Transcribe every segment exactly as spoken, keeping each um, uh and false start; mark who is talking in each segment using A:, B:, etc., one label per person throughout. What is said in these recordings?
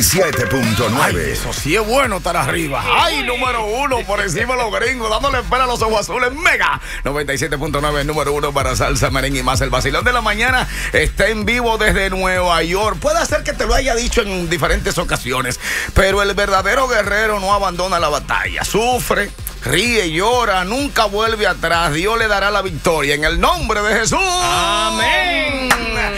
A: siete punto nueve.
B: Eso sí es bueno estar arriba. Ay, número uno por encima de los gringos, dándole espera a los ojos azules. Mega noventa y siete punto nueve, número uno para salsa, merengue y más. El vacilón de la mañana está en vivo desde Nueva York. Puede ser que te lo haya dicho en diferentes ocasiones, pero el verdadero guerrero no abandona la batalla. Sufre, ríe, llora, nunca vuelve atrás. Dios le dará la victoria en el nombre de Jesús.
C: Amén.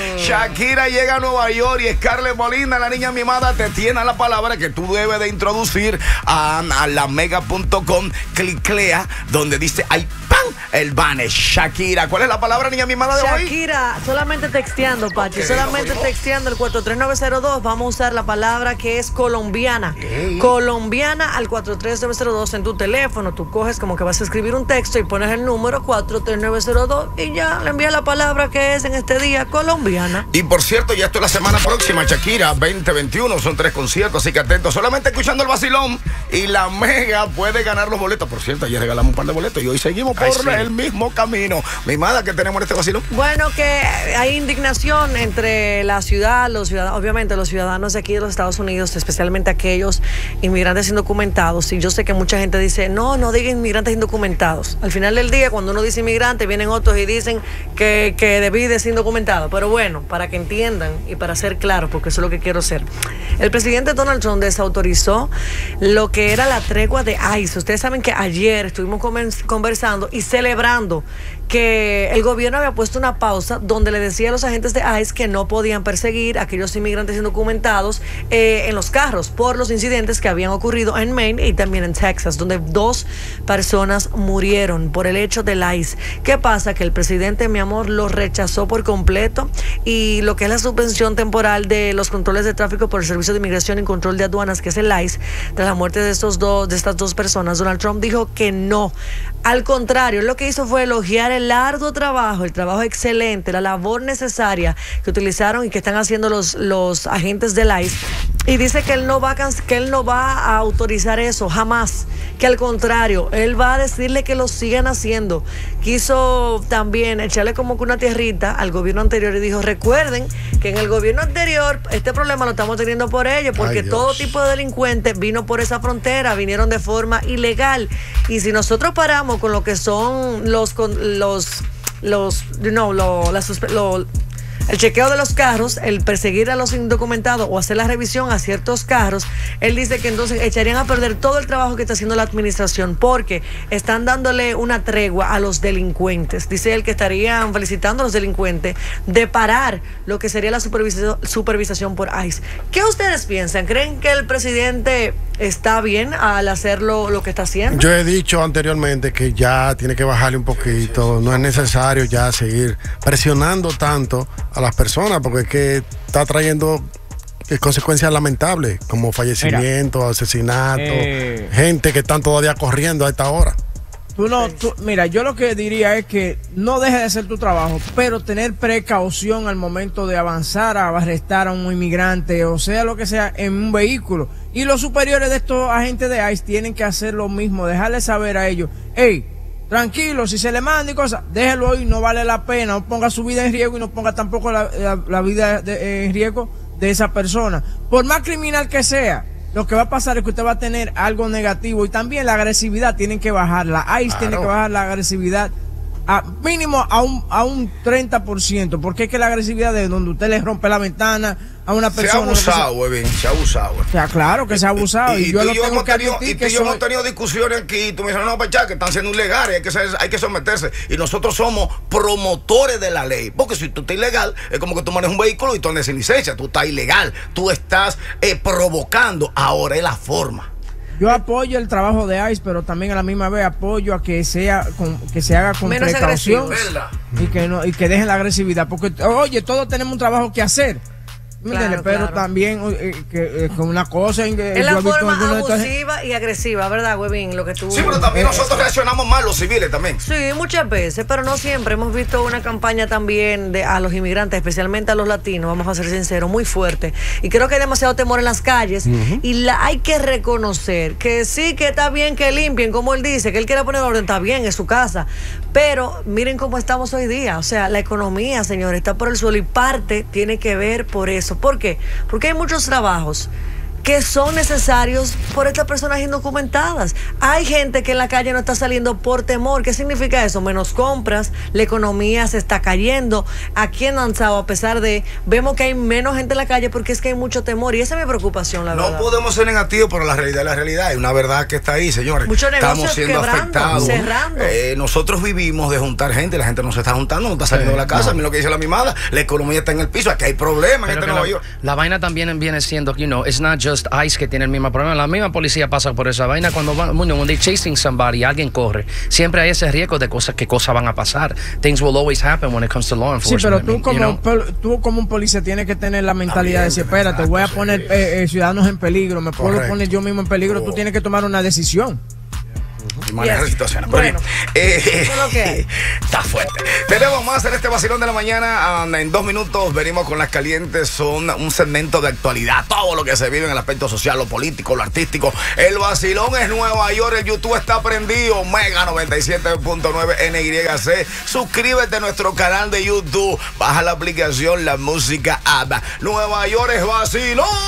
B: Shakira llega a Nueva York y Scarlett Molina, la niña mimada, te tiene la palabra que tú debes de introducir a, a la mega punto com. Cliclea donde dice ay pan el banner. Shakira, ¿cuál es la palabra, niña mimada, de hoy?
D: Shakira, solamente texteando, Pachi,
B: Okay,
D: solamente
B: no,
D: texteando el cuatro tres nueve cero dos. Vamos a usar la palabra que es colombiana. Hey. Colombiana al cuatro tres nueve cero dos en tu teléfono. Tú coges como que vas a escribir un texto y pones el número cuatro tres nueve cero dos y ya le envías la palabra que es en este día colombiana.
B: Y por cierto, ya esto es la semana próxima, Shakira veinte veintiuno, son tres conciertos, así que atentos, solamente escuchando el vacilón y la mega puede ganar los boletos. Por cierto, ayer regalamos un par de boletos y hoy seguimos por Ay, sí. el mismo camino. Mimada, ¿qué tenemos en este vacilón?
D: Bueno, que hay indignación entre la ciudad, los ciudadanos, obviamente los ciudadanos de aquí de los Estados Unidos, especialmente aquellos inmigrantes indocumentados. Y yo sé que mucha gente dice, no, no diga inmigrantes indocumentados. Al final del día, cuando uno dice inmigrante, vienen otros y dicen que, que debí de ser indocumentado. Pero bueno, para que entiendan y para ser claros, porque eso es lo que quiero ser. El presidente Donald Trump desautorizó lo que era la tregua de ICE. Ustedes saben que ayer estuvimos conversando y celebrando que el gobierno había puesto una pausa donde le decía a los agentes de ICE que no podían perseguir a aquellos inmigrantes indocumentados eh, en los carros por los incidentes que habían ocurrido en Maine y también en Texas, donde dos personas murieron por el hecho del ICE. ¿Qué pasa? Que el presidente, mi amor, lo rechazó por completo y lo que es la suspensión temporal de los controles de tráfico por el Servicio de Inmigración y Control de Aduanas, que es el ICE, tras la muerte de, estos dos, de estas dos personas, Donald Trump dijo que no. Al contrario, lo que hizo fue elogiar el arduo trabajo, el trabajo excelente, la labor necesaria que utilizaron y que están haciendo los, los agentes del ICE. Y dice que él no va a, que él no va a autorizar eso, jamás. Que al contrario, él va a decirle que lo sigan haciendo. Quiso también echarle como que una tierrita al gobierno anterior y dijo, recuerden que en el gobierno anterior este problema lo estamos teniendo por ellos, porque Ay, todo tipo de delincuentes vino por esa frontera, vinieron de forma ilegal. Y si nosotros paramos con lo que son los los los you know, lo, la, lo, el chequeo de los carros, el perseguir a los indocumentados o hacer la revisión a ciertos carros, él dice que entonces echarían a perder todo el trabajo que está haciendo la administración porque están dándole una tregua a los delincuentes. Dice él que estarían felicitando a los delincuentes de parar lo que sería la supervisa- supervisación por ICE. ¿Qué ustedes piensan? ¿Creen que el presidente está bien al hacer lo, lo que está haciendo?
E: Yo he dicho anteriormente que ya tiene que bajarle un poquito, no es necesario ya seguir presionando tanto a las personas, porque es que está trayendo consecuencias lamentables, como fallecimientos, asesinatos, eh, gente que están todavía corriendo a esta hora.
C: Tú no, tú, mira, yo lo que diría es que no dejes de hacer tu trabajo, pero tener precaución al momento de avanzar a arrestar a un inmigrante, o sea, lo que sea, en un vehículo. Y los superiores de estos agentes de ICE tienen que hacer lo mismo, dejarles saber a ellos, hey, tranquilo, si se le manda y cosas, déjelo hoy, no vale la pena, no ponga su vida en riesgo y no ponga tampoco la, la, la vida de, en riesgo de esa persona. Por más criminal que sea, lo que va a pasar es que usted va a tener algo negativo y también la agresividad tienen que bajar, la ICE claro. tiene que bajar la agresividad a mínimo a un, a un treinta por ciento, porque es que la agresividad de donde usted le rompe la ventana a una persona.
B: Se ha abusado, Evin, se ha abusado.
C: O sea, claro que se ha abusado. Y, y, y yo lo tengo que
B: tenido,
C: admitir
B: y
C: que
B: yo
C: soy...
B: hemos tenido discusiones aquí, tú me dices, no, pechá, que están siendo ilegales, hay que, ser, hay que someterse. Y nosotros somos promotores de la ley. Porque si tú estás ilegal, es como que tú manejas un vehículo y tú andas sin licencia, tú estás ilegal, tú estás eh, provocando. Ahora es la forma.
C: Yo apoyo el trabajo de ICE, pero también a la misma vez apoyo a que sea con, que se haga con
D: menos
C: precaución y que no y que dejen la agresividad, porque oye, todos tenemos un trabajo que hacer. Claro, pero claro. también eh, que, eh, con una cosa en que
D: es la forma abusiva y agresiva, ¿verdad, Huevín? Lo que tú...
B: Sí, pero también eh, nosotros reaccionamos mal, los civiles también.
D: Sí, muchas veces, pero no siempre. Hemos visto una campaña también de a los inmigrantes, especialmente a los latinos, vamos a ser sinceros, muy fuerte. Y creo que hay demasiado temor en las calles uh-huh. y la, hay que reconocer que sí, que está bien que limpien, como él dice, que él quiere poner orden, está bien, es su casa. Pero miren cómo estamos hoy día. O sea, la economía, señores, está por el suelo y parte tiene que ver por eso. ¿Por qué? Porque hay muchos trabajos que son necesarios por estas personas indocumentadas. Hay gente que en la calle no está saliendo por temor. ¿Qué significa eso? Menos compras, la economía se está cayendo. Aquí en Nansao, a pesar de, vemos que hay menos gente en la calle porque es que hay mucho temor, y esa es mi preocupación, la verdad.
B: No podemos ser negativos, pero la realidad es la realidad. Hay una verdad que está ahí, señores.
D: Muchos negocios
B: Estamos siendo
D: quebrando,
B: afectados.
D: cerrando.
B: Eh, nosotros vivimos de juntar gente, la gente no se está juntando, no está saliendo
A: Sí,
B: de la casa.
A: no.
B: A mí lo que dice la mimada, la economía está en el piso, aquí hay problemas en
A: Pero
B: este
A: que
B: Nueva
A: la,
B: York.
A: la vaina también viene siendo, you know, it's not just ICE que tiene el mismo problema. La misma policía pasa por esa vaina cuando van, bueno, when they're chasing somebody, alguien corre. Siempre hay ese riesgo de cosas que cosas van a pasar. Things will always happen when it comes to law
C: Sí,
A: enforcement.
C: pero
A: I
C: tú
A: mean, you
C: como,
A: know?
C: pol- tú como un policía tienes que tener la mentalidad de decir,
B: También,
C: espérate,
B: exacto,
C: voy a
B: sí.
C: poner eh, eh, ciudadanos en peligro, me puedo
E: Correcto.
C: poner yo mismo en peligro, tú
B: Oh.
C: tienes que tomar una decisión.
B: Y manejar
D: Yes.
B: situaciones.
D: Bueno,
B: Pero, eh,
D: eso es lo que hay.
B: está fuerte. Tenemos más en este vacilón de la mañana. Um, en dos minutos venimos con las calientes. Son un segmento de actualidad. Todo lo que se vive en el aspecto social, lo político, lo artístico. El vacilón es Nueva York. El YouTube está prendido. Mega noventa y siete punto nueve N Y C. Suscríbete a nuestro canal de YouTube. Baja la aplicación La Música App. Nueva York es vacilón.